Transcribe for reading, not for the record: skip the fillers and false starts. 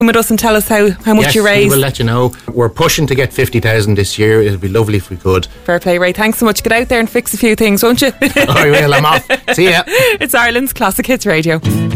with us and tell us how much you raised. We'll let you know. We're pushing to get 50,000 this year. It'd be lovely if we could. Fair play, Ray. Thanks so much. Get out there and fix a few things, won't you? I will. I'm off. See ya. It's Ireland's Classic Hits Radio.